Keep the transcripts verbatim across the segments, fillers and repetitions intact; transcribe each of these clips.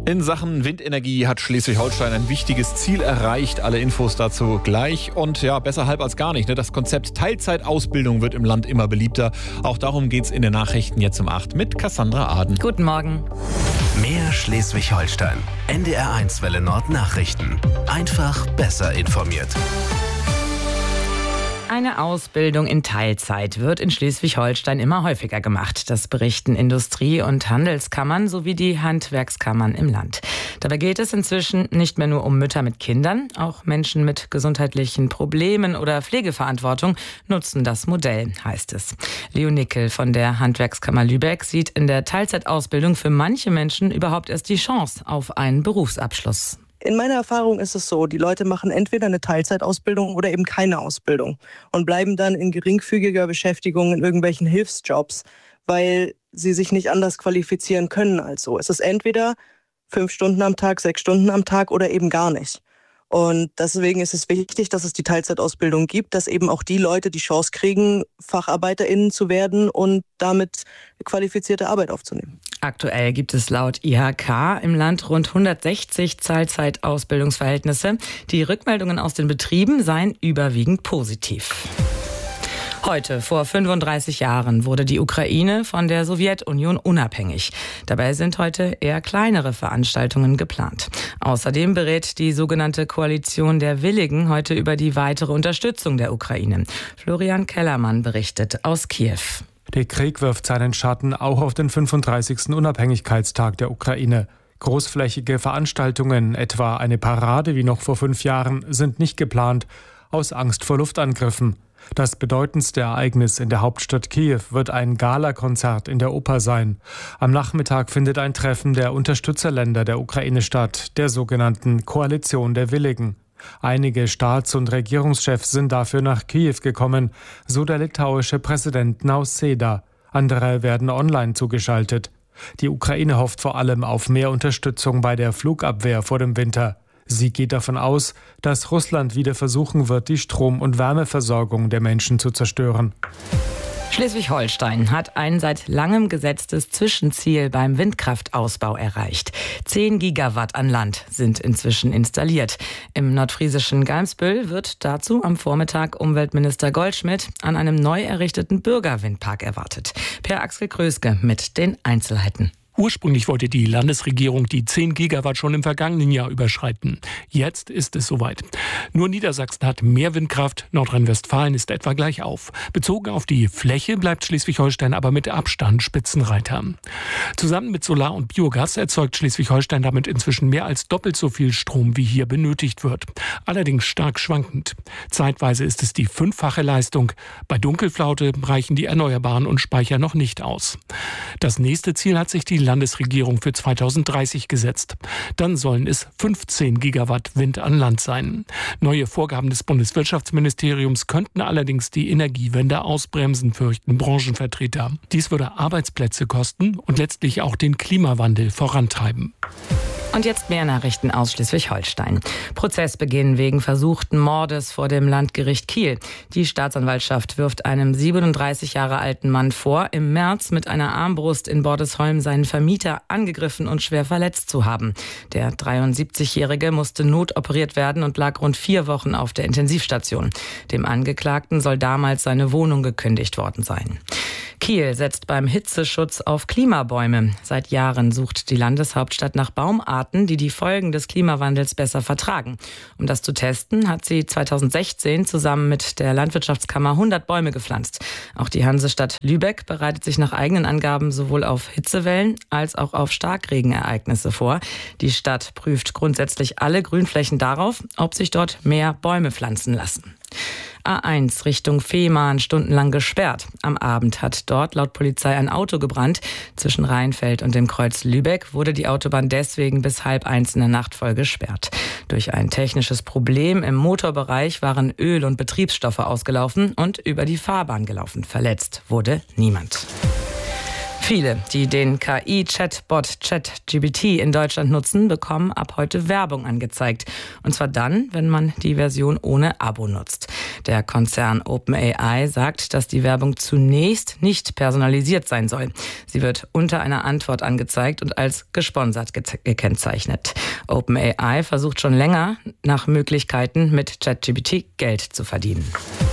In Sachen Windenergie hat Schleswig-Holstein ein wichtiges Ziel erreicht. Alle Infos dazu gleich. Und ja, besser halb als gar nicht. Ne? Das Konzept Teilzeitausbildung wird im Land immer beliebter. Auch darum geht's in den Nachrichten jetzt um acht mit Cassandra Aden. Guten Morgen. Mehr Schleswig-Holstein. N D R eins Welle Nord Nachrichten. Einfach besser informiert. Eine Ausbildung in Teilzeit wird in Schleswig-Holstein immer häufiger gemacht. Das berichten Industrie- und Handelskammern sowie die Handwerkskammern im Land. Dabei geht es inzwischen nicht mehr nur um Mütter mit Kindern. Auch Menschen mit gesundheitlichen Problemen oder Pflegeverantwortung nutzen das Modell, heißt es. Leo Nickel von der Handwerkskammer Lübeck sieht in der Teilzeitausbildung für manche Menschen überhaupt erst die Chance auf einen Berufsabschluss. In meiner Erfahrung ist es so, die Leute machen entweder eine Teilzeitausbildung oder eben keine Ausbildung und bleiben dann in geringfügiger Beschäftigung in irgendwelchen Hilfsjobs, weil sie sich nicht anders qualifizieren können als so. Es ist entweder fünf Stunden am Tag, sechs Stunden am Tag oder eben gar nicht. Und deswegen ist es wichtig, dass es die Teilzeitausbildung gibt, dass eben auch die Leute die Chance kriegen, FacharbeiterInnen zu werden und damit qualifizierte Arbeit aufzunehmen. Aktuell gibt es laut I H K im Land rund hundertsechzig Teilzeitausbildungsverhältnisse. Die Rückmeldungen aus den Betrieben seien überwiegend positiv. Heute, vor fünfunddreißig Jahren, wurde die Ukraine von der Sowjetunion unabhängig. Dabei sind heute eher kleinere Veranstaltungen geplant. Außerdem berät die sogenannte Koalition der Willigen heute über die weitere Unterstützung der Ukraine. Florian Kellermann berichtet aus Kiew. Der Krieg wirft seinen Schatten auch auf den fünfunddreißigsten Unabhängigkeitstag der Ukraine. Großflächige Veranstaltungen, etwa eine Parade wie noch vor fünf Jahren, sind nicht geplant, aus Angst vor Luftangriffen. Das bedeutendste Ereignis in der Hauptstadt Kiew wird ein Galakonzert in der Oper sein. Am Nachmittag findet ein Treffen der Unterstützerländer der Ukraine statt, der sogenannten Koalition der Willigen. Einige Staats- und Regierungschefs sind dafür nach Kiew gekommen, so der litauische Präsident Nausėda. Andere werden online zugeschaltet. Die Ukraine hofft vor allem auf mehr Unterstützung bei der Flugabwehr vor dem Winter. Sie geht davon aus, dass Russland wieder versuchen wird, die Strom- und Wärmeversorgung der Menschen zu zerstören. Schleswig-Holstein hat ein seit langem gesetztes Zwischenziel beim Windkraftausbau erreicht. Zehn Gigawatt an Land sind inzwischen installiert. Im nordfriesischen Galmsbüll wird dazu am Vormittag Umweltminister Goldschmidt an einem neu errichteten Bürgerwindpark erwartet. Per Axel Kröske mit den Einzelheiten. Ursprünglich wollte die Landesregierung die zehn Gigawatt schon im vergangenen Jahr überschreiten. Jetzt ist es soweit. Nur Niedersachsen hat mehr Windkraft, Nordrhein-Westfalen ist etwa gleich auf. Bezogen auf die Fläche bleibt Schleswig-Holstein aber mit Abstand Spitzenreiter. Zusammen mit Solar- und Biogas erzeugt Schleswig-Holstein damit inzwischen mehr als doppelt so viel Strom, wie hier benötigt wird. Allerdings stark schwankend. Zeitweise ist es die fünffache Leistung. Bei Dunkelflaute reichen die Erneuerbaren und Speicher noch nicht aus. Das nächste Ziel hat sich die Landesregierung für zweitausenddreißig gesetzt. Dann sollen es fünfzehn Gigawatt Wind an Land sein. Neue Vorgaben des Bundeswirtschaftsministeriums könnten allerdings die Energiewende ausbremsen, fürchten Branchenvertreter. Dies würde Arbeitsplätze kosten und letztlich auch den Klimawandel vorantreiben. Und jetzt mehr Nachrichten aus Schleswig-Holstein. Prozessbeginn wegen versuchten Mordes vor dem Landgericht Kiel. Die Staatsanwaltschaft wirft einem siebenunddreißig Jahre alten Mann vor, im März mit einer Armbrust in Bordesholm seinen Vermieter angegriffen und schwer verletzt zu haben. Der dreiundsiebzigjährige musste notoperiert werden und lag rund vier Wochen auf der Intensivstation. Dem Angeklagten soll damals seine Wohnung gekündigt worden sein. Kiel setzt beim Hitzeschutz auf Klimabäume. Seit Jahren sucht die Landeshauptstadt nach Baumarten, die die Folgen des Klimawandels besser vertragen. Um das zu testen, hat sie zweitausendsechzehn zusammen mit der Landwirtschaftskammer hundert Bäume gepflanzt. Auch die Hansestadt Lübeck bereitet sich nach eigenen Angaben sowohl auf Hitzewellen als auch auf Starkregenereignisse vor. Die Stadt prüft grundsätzlich alle Grünflächen darauf, ob sich dort mehr Bäume pflanzen lassen. A eins Richtung Fehmarn stundenlang gesperrt. Am Abend hat dort laut Polizei ein Auto gebrannt. Zwischen Rheinfeld und dem Kreuz Lübeck wurde die Autobahn deswegen bis halb eins in der Nacht voll gesperrt. Durch ein technisches Problem im Motorbereich waren Öl- und Betriebsstoffe ausgelaufen und über die Fahrbahn gelaufen. Verletzt wurde niemand. Viele, die den K I-Chatbot ChatGPT in Deutschland nutzen, bekommen ab heute Werbung angezeigt. Und zwar dann, wenn man die Version ohne Abo nutzt. Der Konzern OpenAI sagt, dass die Werbung zunächst nicht personalisiert sein soll. Sie wird unter einer Antwort angezeigt und als gesponsert ge- gekennzeichnet. OpenAI versucht schon länger nach Möglichkeiten, mit ChatGPT Geld zu verdienen.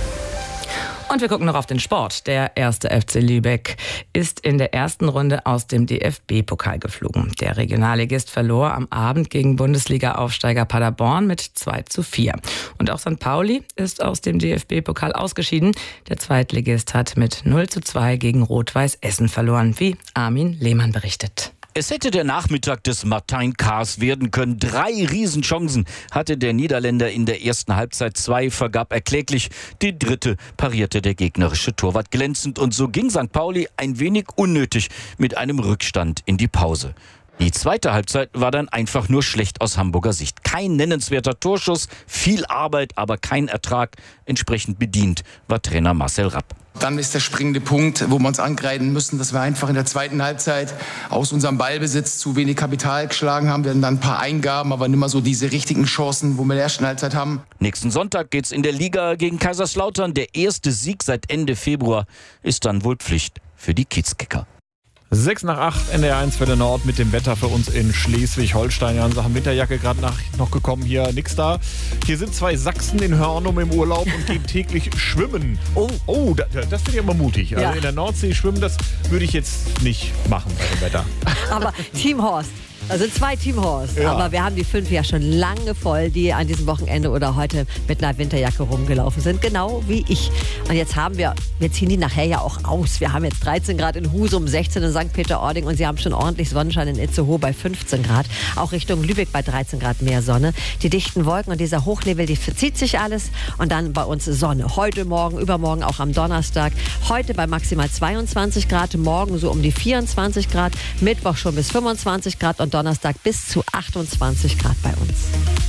Und wir gucken noch auf den Sport. Der erste F C Lübeck ist in der ersten Runde aus dem D F B-Pokal geflogen. Der Regionalligist verlor am Abend gegen Bundesliga-Aufsteiger Paderborn mit zwei zu vier. Und auch Sankt Pauli ist aus dem D F B-Pokal ausgeschieden. Der Zweitligist hat mit null zu zwei gegen Rot-Weiß Essen verloren, wie Armin Lehmann berichtet. Es hätte der Nachmittag des Martijn Kaas werden können. Drei Riesenchancen hatte der Niederländer in der ersten Halbzeit. Zwei vergab er kläglich. Die dritte parierte der gegnerische Torwart glänzend. Und so ging Sankt Pauli ein wenig unnötig mit einem Rückstand in die Pause. Die zweite Halbzeit war dann einfach nur schlecht aus Hamburger Sicht. Kein nennenswerter Torschuss, viel Arbeit, aber kein Ertrag. Entsprechend bedient war Trainer Marcel Rapp. Dann ist der springende Punkt, wo wir uns ankreiden müssen, dass wir einfach in der zweiten Halbzeit aus unserem Ballbesitz zu wenig Kapital geschlagen haben. Wir hatten dann ein paar Eingaben, aber nicht mehr so diese richtigen Chancen, wo wir in der ersten Halbzeit haben. Nächsten Sonntag geht's in der Liga gegen Kaiserslautern. Der erste Sieg seit Ende Februar ist dann wohl Pflicht für die Kiezkicker. sechs nach acht, N D R eins Welle Nord mit dem Wetter für uns in Schleswig-Holstein. Ja, in Sachen Winterjacke gerade nach, noch gekommen, hier nix da. Hier sind zwei Sachsen in Hörnum im Urlaub und gehen täglich schwimmen. Oh, oh da, das finde ich aber mutig. Also ja. In der Nordsee schwimmen, das würde ich jetzt nicht machen bei dem Wetter. Aber Team Horst. Also zwei Team Horst, ja. Aber wir haben die fünf ja schon lange voll, die an diesem Wochenende oder heute mit einer Winterjacke rumgelaufen sind, genau wie ich. Und jetzt haben wir, wir ziehen die nachher ja auch aus. Wir haben jetzt dreizehn Grad in Husum, sechzehn in Sankt Peter-Ording und sie haben schon ordentlich Sonnenschein in Itzehoe bei fünfzehn Grad. Auch Richtung Lübeck bei dreizehn Grad mehr Sonne. Die dichten Wolken und dieser Hochnebel, die verzieht sich alles und dann bei uns Sonne. Heute, morgen, übermorgen, auch am Donnerstag. Heute bei maximal zweiundzwanzig Grad, morgen so um die vierundzwanzig Grad, Mittwoch schon bis fünfundzwanzig Grad und Donnerstag bis zu achtundzwanzig Grad bei uns.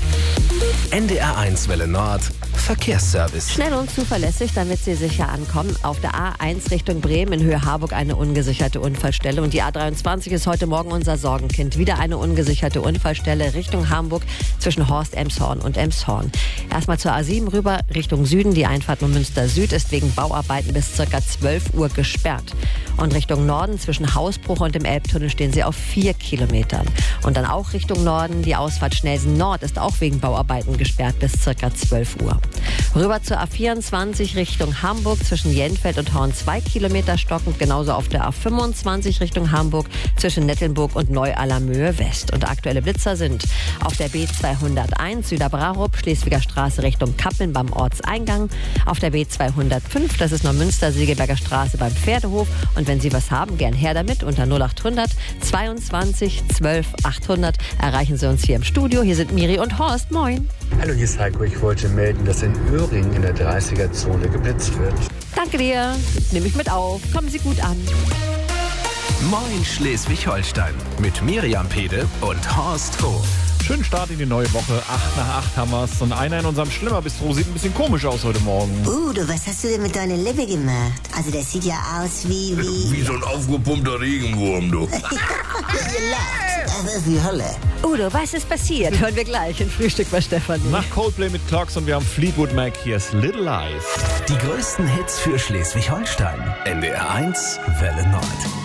N D R eins Welle Nord Verkehrsservice. Schnell und zuverlässig, damit Sie sicher ankommen. Auf der A eins Richtung Bremen in Höhe Harburg eine ungesicherte Unfallstelle. Und die A dreiundzwanzig ist heute Morgen unser Sorgenkind. Wieder eine ungesicherte Unfallstelle Richtung Hamburg zwischen Horst, Emshorn und Emshorn. Erstmal zur A sieben rüber Richtung Süden. Die Einfahrt nur Münster Süd ist wegen Bauarbeiten bis ca. zwölf Uhr gesperrt. Und Richtung Norden zwischen Hausbruch und dem Elbtunnel stehen Sie auf vier Kilometern. Und dann auch Richtung Norden. Die Ausfahrt Schnelsen Nord ist auch wegen Bauarbeiten gesperrt bis ca. zwölf Uhr. Rüber zur A vierundzwanzig Richtung Hamburg zwischen Jenfeld und Horn zwei Kilometer stockend. Genauso auf der A fünfundzwanzig Richtung Hamburg zwischen Nettelnburg und Neu-Allermöhe West. Und aktuelle Blitzer sind auf der B zweihunderteins Süderbrarup, Schleswiger Straße Richtung Kappeln beim Ortseingang. Auf der B zweihundertfünf, das ist Neumünster, Segeberger Straße beim Pferdehof. Und wenn Sie was haben, gern her damit unter null achthundert zweiundzwanzig zwölf achthundert. Erreichen Sie uns hier im Studio. Hier sind Miri und Horst. Moin. Hallo, hier ist Heiko. Ich wollte melden, dass in Öhring in der dreißiger-Zone geblitzt wird. Danke dir. Nehme ich mit auf. Kommen Sie gut an. Moin Schleswig-Holstein mit Miriam Pede und Horst Vogt. Schönen Start in die neue Woche. acht nach acht haben wir's. Und einer in unserem Schlimmerbistro sieht ein bisschen komisch aus heute Morgen. Uh, du, was hast du denn mit deiner Lippe gemacht? Also das sieht ja aus wie... Wie, wie so ein aufgepumpter Regenwurm, du. Ihr lacht. Das ist die Hölle. Udo, was ist passiert? Hören wir gleich in Frühstück bei Stefanie. Nach Coldplay mit Clocks und wir haben Fleetwood Mac. Hier ist Little Lies. Die größten Hits für Schleswig-Holstein. N D R eins Welle Nord.